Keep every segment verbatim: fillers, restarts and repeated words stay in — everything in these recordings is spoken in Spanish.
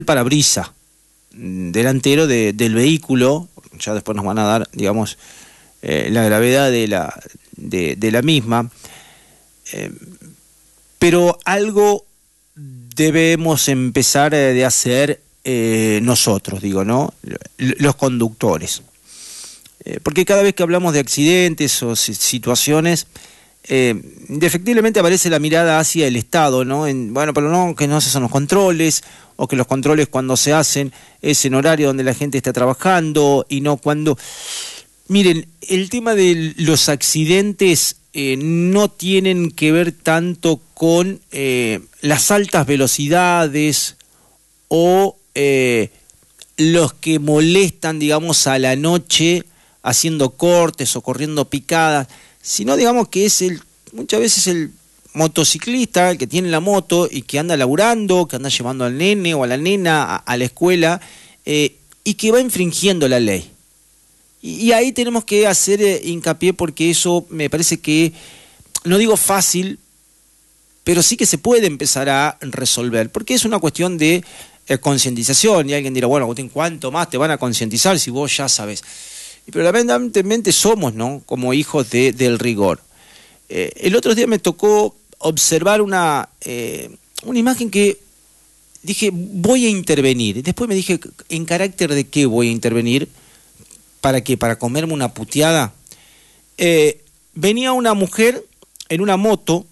parabrisas delantero de, del vehículo. Ya después nos van a dar, digamos, eh, la gravedad de la, de, de la misma. Eh, pero algo debemos empezar de hacer eh, nosotros, digo, ¿no? Los conductores. Eh, porque cada vez que hablamos de accidentes o situaciones, eh, indefectiblemente aparece la mirada hacia el Estado, ¿no? En, bueno, pero no, que no se hacen los controles, o que los controles cuando se hacen es en horario donde la gente está trabajando y no cuando... Miren, el tema de los accidentes eh, no tienen que ver tanto con eh, las altas velocidades o eh, los que molestan, digamos, a la noche haciendo cortes o corriendo picadas, sino, digamos, que es el muchas veces el motociclista, el que tiene la moto y que anda laburando, que anda llevando al nene o a la nena a, a la escuela eh, y que va infringiendo la ley. Y, y ahí tenemos que hacer eh, hincapié, porque eso me parece que, no digo fácil, pero sí que se puede empezar a resolver, porque es una cuestión de eh, concientización. Y alguien dirá, bueno, Agustín, ¿cuánto más te van a concientizar si vos ya sabés? Pero lamentablemente somos, ¿no?, como hijos de, del rigor. Eh, el otro día me tocó observar una, eh, una imagen que dije, voy a intervenir. Después me dije, ¿en carácter de qué voy a intervenir? ¿Para qué? ¿Para comerme una puteada? Eh, venía una mujer en una moto,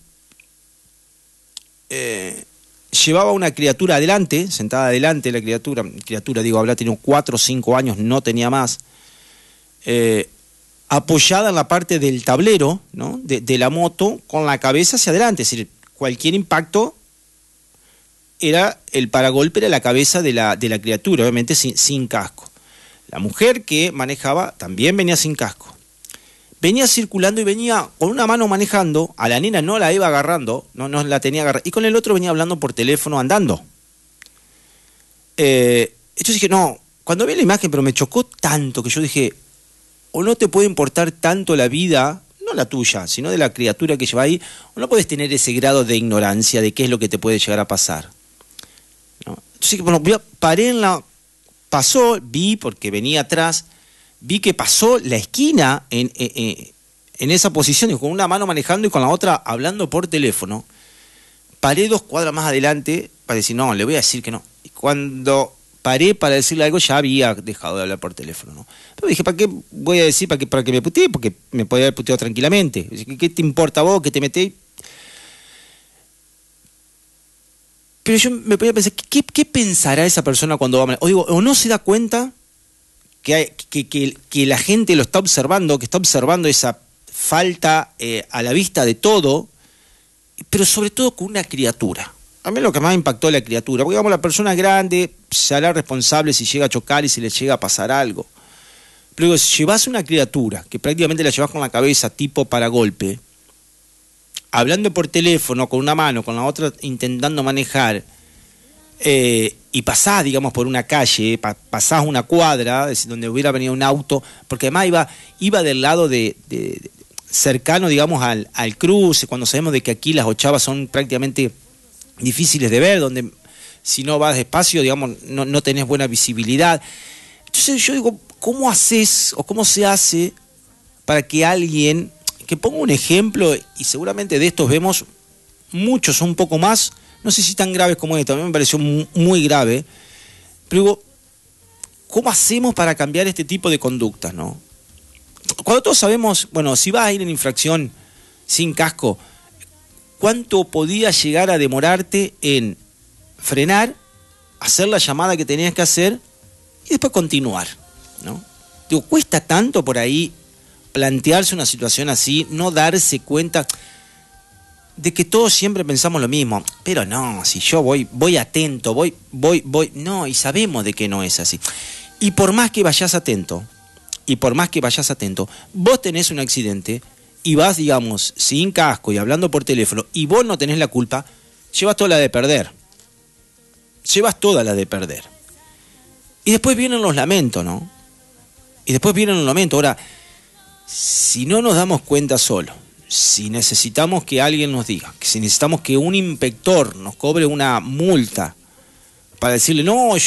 eh, llevaba una criatura adelante, sentada adelante la criatura, criatura digo, habrá tenido cuatro o cinco años, no tenía más, eh, apoyada en la parte del tablero, ¿no?, de, de la moto, con la cabeza hacia adelante. Es decir, cualquier impacto era el paragolpe, era la cabeza de la, de la criatura, obviamente sin, sin casco. La mujer que manejaba también venía sin casco. Venía circulando y venía con una mano manejando, a la nena no la iba agarrando, no, no la tenía agarrada, y con el otro venía hablando por teléfono andando. Eh, yo dije, no, cuando vi la imagen, pero me chocó tanto que yo dije, o no te puede importar tanto la vida, no la tuya, sino de la criatura que lleva ahí, o no puedes tener ese grado de ignorancia de qué es lo que te puede llegar a pasar, ¿no? Entonces, bueno, paré en la... Pasó, vi, porque venía atrás, vi que pasó la esquina en, en, en esa posición, con una mano manejando y con la otra hablando por teléfono. Paré dos cuadras más adelante para decir, no, le voy a decir que no. Y cuando paré para decirle algo, ya había dejado de hablar por teléfono, ¿no? Pero dije, ¿para qué voy a decir? ¿Para, qué, para que me putee? Porque me podía haber puteado tranquilamente. ¿Qué te importa a vos que te metés? Pero yo me ponía a pensar, ¿qué, qué pensará esa persona cuando va a manejar? O digo, o no se da cuenta que, hay, que, que, que la gente lo está observando, que está observando esa falta eh, a la vista de todo, pero sobre todo con una criatura. A mí lo que más impactó es la criatura, porque digamos, la persona grande se hará responsable si llega a chocar y si le llega a pasar algo. Pero digo, si llevas una criatura, que prácticamente la llevas con la cabeza tipo paragolpe, hablando por teléfono con una mano, con la otra intentando manejar, eh, y pasás, digamos, por una calle, pa pasás una cuadra donde hubiera venido un auto, porque además iba, iba del lado de, de, de cercano, digamos, al, al cruce, cuando sabemos de que aquí las ochavas son prácticamente difíciles de ver, donde si no vas despacio, digamos, no, no tenés buena visibilidad. Entonces yo digo, ¿cómo haces o cómo se hace para que alguien... que ponga un ejemplo, y seguramente de estos vemos muchos, un poco más, no sé si tan graves como esto, a mí me pareció muy, muy grave, pero digo, ¿cómo hacemos para cambiar este tipo de conductas, no? Cuando todos sabemos, bueno, si vas a ir en infracción sin casco, ¿cuánto podía llegar a demorarte en frenar, hacer la llamada que tenías que hacer y después continuar, ¿no? Digo, cuesta tanto por ahí plantearse una situación así, no darse cuenta de que todos siempre pensamos lo mismo, pero no, si yo voy, voy atento, voy, voy, voy, no, y sabemos de que no es así. Y por más que vayas atento, y por más que vayas atento, vos tenés un accidente y vas, digamos, sin casco y hablando por teléfono, y vos no tenés la culpa, llevas toda la de perder. Llevas toda la de perder. Y después vienen los lamentos, ¿no? Y después vienen los lamentos. Ahora, si no nos damos cuenta solo, si necesitamos que alguien nos diga, que si necesitamos que un inspector nos cobre una multa para decirle, no,